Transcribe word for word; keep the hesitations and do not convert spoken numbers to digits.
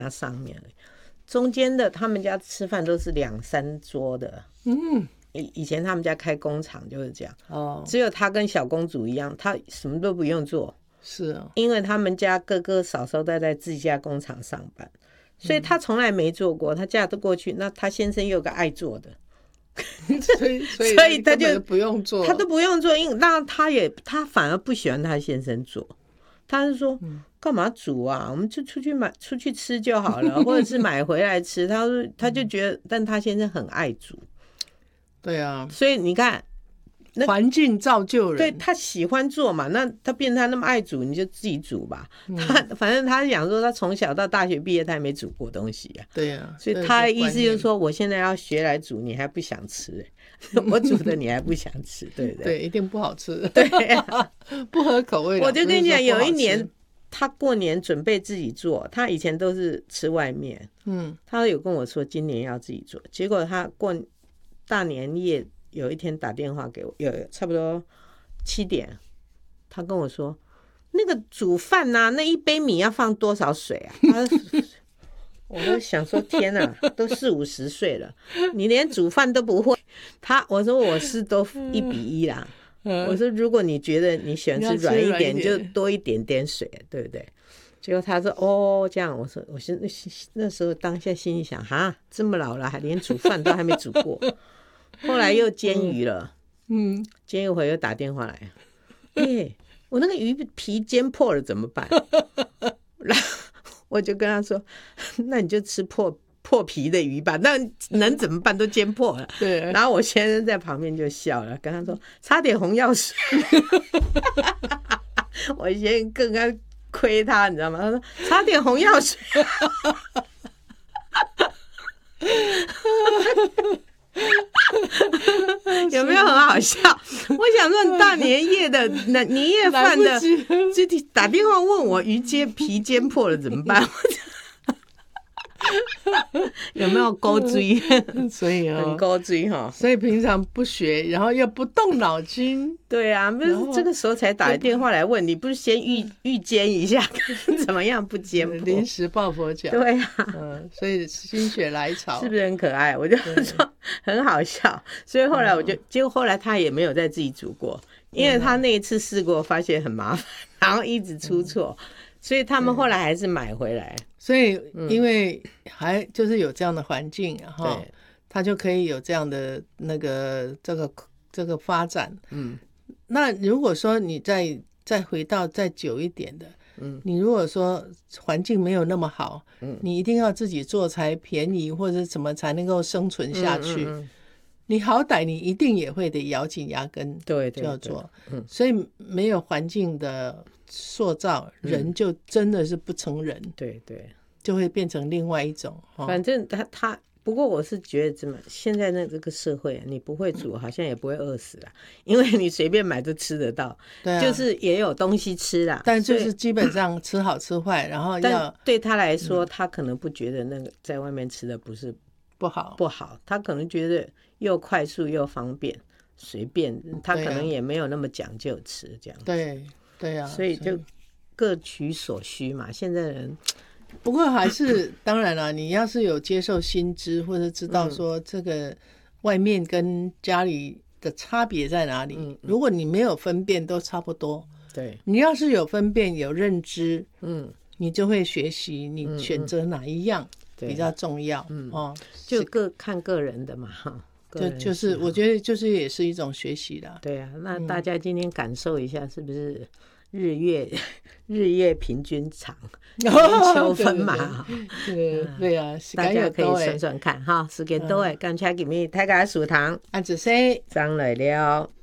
那上面而已，中间的他们家吃饭都是两三桌的。嗯，以以前他们家开工厂就是这样。哦，只有他跟小公主一样，他什么都不用做。 是啊， 因为他们家哥哥嫂嫂都在自家工厂上班，所以他从来没做过。他嫁得过去，那他先生又有个爱做的。 所以所以所以他就不用做， 他都不用做，因为那他也他反而不喜欢他先生做，他是说干嘛煮啊？我们就出去买出去吃就好了，或者是买回来吃。他说他就觉得，但他先生很爱煮， 对啊， 所以你看。 环境造就人， 对，他喜欢做嘛，那他变他那么爱煮，你就自己煮吧。嗯、他反正他讲说，他从小到大学毕业，他也没煮过东西啊。 对啊， 所以他的意思就是说，我现在要学来煮，你还不想吃、欸，我煮的你还不想吃，对不对？ 对，一定不好吃， 对、啊， 不合口味。 我就跟你讲，有一年他过年准备自己做，他以前都是吃外面，嗯，他有跟我说今年要自己做，结果他过大年夜。有一天打电话给我，有差不多七点，他跟我说，那个煮饭啊，那一杯米要放多少水啊？他我都想说，天啊，都四五十岁了，你连煮饭都不会。他我说我是都一比一啦。我说如果你觉得你喜欢吃软一点，就多一点点水，对不对？结果他说哦这样，我说我现那时候当下心里想，哈，这么老了还连煮饭都还没煮过。后来又煎鱼了，嗯，煎一会又打电话来，哎、欸，我那个鱼皮煎破了怎么办？然后我就跟他说，那你就吃破破皮的鱼吧，那能怎么办？都煎破了。对。然后我先生在旁边就笑了，跟他说，擦点红药水。我先生更加亏他，你知道吗？他说擦点红药水。有没有很好笑？我想说，大年夜的年夜饭的，就打电话问我鱼煎皮煎破了怎么办？有没有勾追？ 所以、哦、 很勾追哈。 所以平常不学，然后又不动脑筋。 对啊，不是这个时候才打电话来问你，不是先预预煎一下，怎么样不煎破？ 临时抱佛脚。 对啊， 嗯，所以心血来潮， 是不是很可爱？我就说很好笑，所以后来我就，结果后来他也没有再自己煮过，因为他那一次试过，发现很麻烦，然后一直出错。嗯，所以他们后来还是买回来。 所以因为还就是有这样的环境哈，他就可以有这样的那个这个这个发展。嗯，那如果说你再再回到再久一点的，嗯，你如果说环境没有那么好，嗯，你一定要自己做才便宜或者什么才能够生存下去。嗯嗯嗯，你好歹你一定也会得咬紧牙根，对，就要做。嗯，所以没有环境的塑造，人就真的是不成人。嗯，对对，就会变成另外一种。 反正他他，不过我是觉得这么现在那这个社会，你不会煮，好像也不会饿死啦，因为你随便买都吃得到，对啊，就是也有东西吃啦。 但就是基本上吃好吃坏，然后要但对他来说，嗯，他可能不觉得那个在外面吃的不是不好不好，他可能觉得又快速又方便，随便，他可能也没有那么讲究吃这样子。 对对啊， 所以就各取所需嘛。现在人不过还是当然了，你要是有接受新知，或者知道说这个外面跟家里的差别在哪里，嗯，如果你没有分辨都差不多，对，你要是有分辨有认知，嗯，你就会学习你选择哪一样比较重要。嗯，哦， 就各看个人的嘛。 就就是我觉得就是也是一种学习啦。 对啊，那大家今天感受一下，是不是日月日月平均长，秋分嘛？ 对对啊， 大家可以算算看哈，时间多诶，感谢今日大家收听， 安子生张来了。